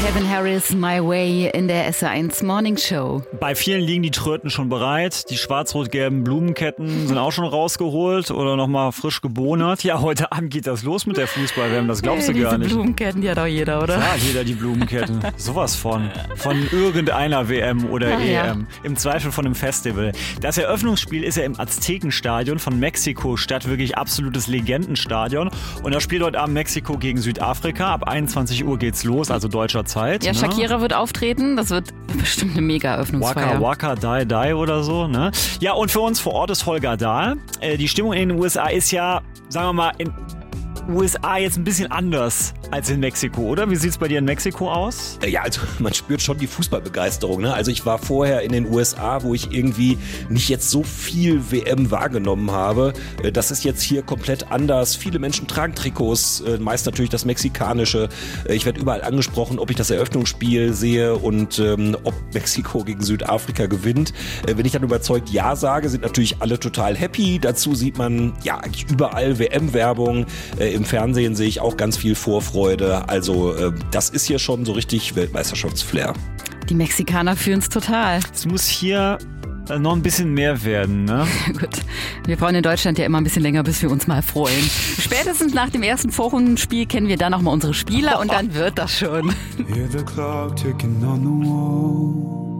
Calvin Harris, My Way in der SR1 Morning Show. Bei vielen liegen die Tröten schon bereit. Die schwarz-rot-gelben Blumenketten sind auch schon rausgeholt oder nochmal frisch gebonert. Ja, heute Abend geht das los mit der Fußball-WM, das glaubst du gar nicht. Diese Blumenketten, die hat auch jeder, oder? Ja, jeder die Blumenketten. Sowas von irgendeiner WM oder EM. Ja. Im Zweifel von einem Festival. Das Eröffnungsspiel ist ja im Aztekenstadion von Mexiko-Stadt, wirklich absolutes Legendenstadion. Und da spielt heute Abend Mexiko gegen Südafrika. Ab 21 Uhr geht's los, also deutscher Zeit. Ja, Shakira wird auftreten. Das wird bestimmt eine Mega-Eröffnungsfeier. Waka Waka, Die oder so, ne? Ja, und für uns vor Ort ist Holger Dahl. Die Stimmung in den USA ist ja, sagen wir mal, in USA jetzt ein bisschen anders als in Mexiko, oder? Wie sieht's bei dir in Mexiko aus? Ja, also man spürt schon die Fußballbegeisterung, ne? Also ich war vorher in den USA, wo ich irgendwie nicht jetzt so viel WM wahrgenommen habe. Das ist jetzt hier komplett anders. Viele Menschen tragen Trikots, meist natürlich das mexikanische. Ich werde überall angesprochen, ob ich das Eröffnungsspiel sehe und ob Mexiko gegen Südafrika gewinnt. Wenn ich dann überzeugt Ja sage, sind natürlich alle total happy. Dazu sieht man ja eigentlich überall WM-Werbung. Im Fernsehen sehe ich auch ganz viel Vorfreude. Also das ist hier schon so richtig Weltmeisterschaftsflair. Die Mexikaner fühlen es total. Es muss hier noch ein bisschen mehr werden, ne? Gut, wir brauchen in Deutschland ja immer ein bisschen länger, bis wir uns mal freuen. Spätestens nach dem ersten Vorrundenspiel kennen wir dann noch mal unsere Spieler und dann wird das schon. Hear the clock ticking on the wall.